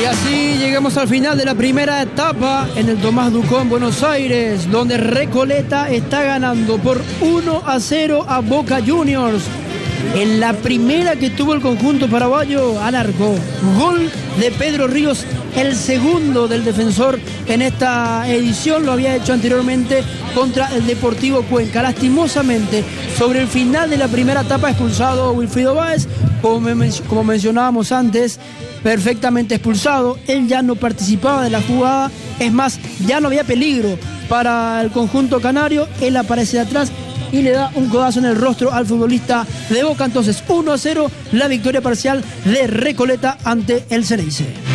así llegamos al final de la primera etapa en el Tomás Ducón, Buenos Aires, donde Recoleta está ganando por 1-0 a Boca Juniors. En la primera que tuvo el conjunto paraguayo al arco. Gol de Pedro Ríos, el segundo del defensor en esta edición. Lo había hecho anteriormente contra el Deportivo Cuenca. Lastimosamente, sobre el final de la primera etapa expulsado Wilfrido Báez, como mencionábamos antes, perfectamente expulsado. Él ya no participaba de la jugada. Es más, ya no había peligro para el conjunto canario. Él aparece de atrás y le da un codazo en el rostro al futbolista de Boca. Entonces 1-0 la victoria parcial de Recoleta ante el Ceneice.